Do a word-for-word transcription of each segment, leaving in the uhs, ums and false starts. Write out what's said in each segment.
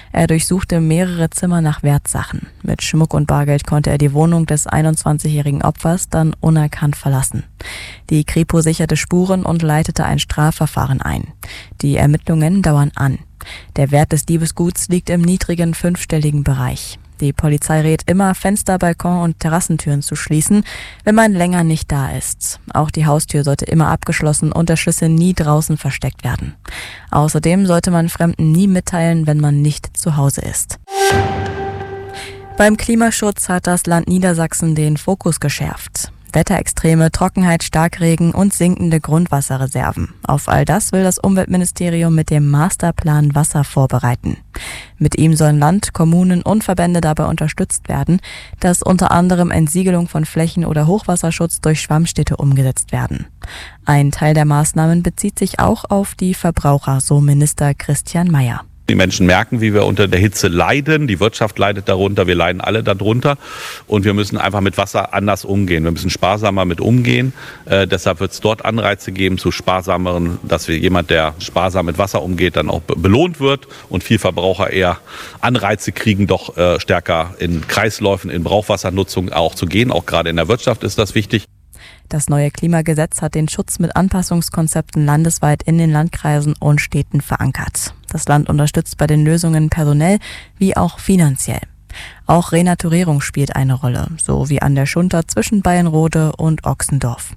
Er durchsuchte mehrere Zimmer nach Wertsachen. Mit Schmuck und Bargeld konnte er die Wohnung des einundzwanzigjährigen Opfers dann unerkannt verlassen. Die Kripo sicherte Spuren und leitete ein Strafverfahren ein. Die Ermittlungen dauern an. Der Wert des Diebesguts liegt im niedrigen fünfstelligen Bereich. Die Polizei rät immer, Fenster, Balkon und Terrassentüren zu schließen, wenn man länger nicht da ist. Auch die Haustür sollte immer abgeschlossen und der Schlüssel nie draußen versteckt werden. Außerdem sollte man Fremden nie mitteilen, wenn man nicht zu Hause ist. Beim Klimaschutz hat das Land Niedersachsen den Fokus geschärft. Wetterextreme, Trockenheit, Starkregen und sinkende Grundwasserreserven. Auf all das will das Umweltministerium mit dem Masterplan Wasser vorbereiten. Mit ihm sollen Land, Kommunen und Verbände dabei unterstützt werden, dass unter anderem Entsiegelung von Flächen oder Hochwasserschutz durch Schwammstädte umgesetzt werden. Ein Teil der Maßnahmen bezieht sich auch auf die Verbraucher, so Minister Christian Mayer. Die Menschen merken, wie wir unter der Hitze leiden. Die Wirtschaft leidet darunter. Wir leiden alle darunter. Und wir müssen einfach mit Wasser anders umgehen. Wir müssen sparsamer mit umgehen. Äh, deshalb wird es dort Anreize geben zu sparsameren, dass wir jemand, der sparsam mit Wasser umgeht, dann auch be- belohnt wird. Und viel Verbraucher eher Anreize kriegen, doch äh, stärker in Kreisläufen, in Brauchwassernutzung auch zu gehen. Auch gerade in der Wirtschaft ist das wichtig. Das neue Klimagesetz hat den Schutz mit Anpassungskonzepten landesweit in den Landkreisen und Städten verankert. Das Land unterstützt bei den Lösungen personell wie auch finanziell. Auch Renaturierung spielt eine Rolle, so wie an der Schunter zwischen Bayernrode und Ochsendorf.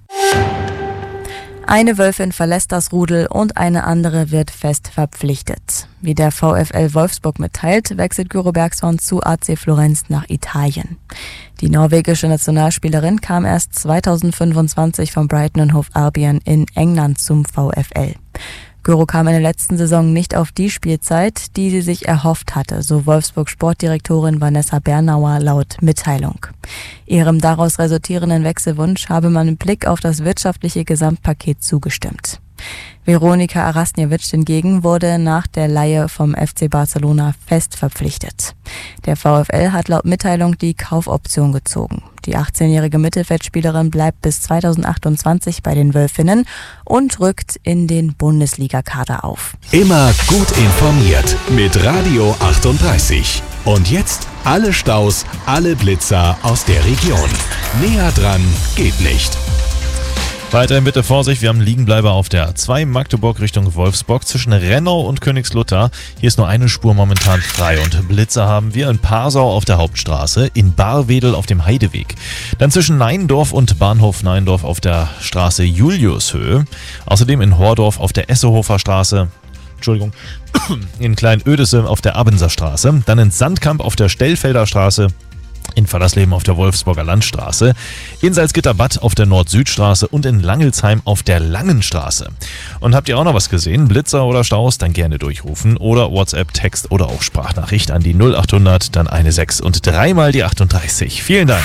Eine Wölfin verlässt das Rudel und eine andere wird fest verpflichtet. Wie der VfL Wolfsburg mitteilt, wechselt Gyro Bergson zu A C Florenz nach Italien. Die norwegische Nationalspielerin kam erst zweitausendfünfundzwanzig von Brighton and Hove Albion in England zum VfL. Gyro kam in der letzten Saison nicht auf die Spielzeit, die sie sich erhofft hatte, so Wolfsburg Sportdirektorin Vanessa Bernauer laut Mitteilung. Ihrem daraus resultierenden Wechselwunsch habe man mit Blick auf das wirtschaftliche Gesamtpaket zugestimmt. Veronika Arasnjevic hingegen wurde nach der Leihe vom F C Barcelona fest verpflichtet. Der VfL hat laut Mitteilung die Kaufoption gezogen. Die achtzehnjährige Mittelfeldspielerin bleibt bis zweitausendachtundzwanzig bei den Wölfinnen und rückt in den Bundesligakader auf. Immer gut informiert mit Radio achtunddreißig. Und jetzt alle Staus, alle Blitzer aus der Region. Näher dran geht nicht. Weiterhin bitte Vorsicht, wir haben Liegenbleiber auf der A zwei Magdeburg Richtung Wolfsburg zwischen Rennau und Königslutter. Hier ist nur eine Spur momentan frei und Blitzer haben wir in Passau auf der Hauptstraße, in Barwedel auf dem Heideweg. Dann zwischen Neindorf und Bahnhof Neindorf auf der Straße Juliushöhe. Außerdem in Hordorf auf der Essehofer Straße. Entschuldigung, in Kleinödisse auf der Abenser Straße. Dann in Sandkamp auf der Stellfelder Straße. In Fallersleben auf der Wolfsburger Landstraße, in Salzgitter-Bad auf der Nord-Süd-Straße und in Langelsheim auf der Langenstraße. Und habt ihr auch noch was gesehen? Blitzer oder Staus? Dann gerne durchrufen oder WhatsApp, Text oder auch Sprachnachricht an die null achthundert, dann eine sechs und dreimal die achtunddreißig. Vielen Dank.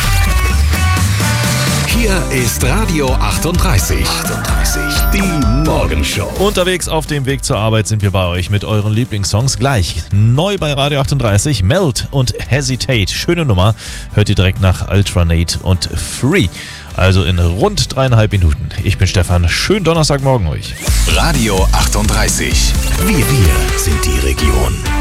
Hier ist Radio achtunddreißig. achtunddreißig, die Morgenshow. Unterwegs auf dem Weg zur Arbeit sind wir bei euch mit euren Lieblingssongs. Gleich neu bei Radio achtunddreißig, Melt und Hesitate. Schöne Nummer, hört ihr direkt nach Ultranate und Free. Also in rund dreieinhalb Minuten. Ich bin Stefan, schönen Donnerstagmorgen euch. Radio achtunddreißig, wir, wir sind die Region.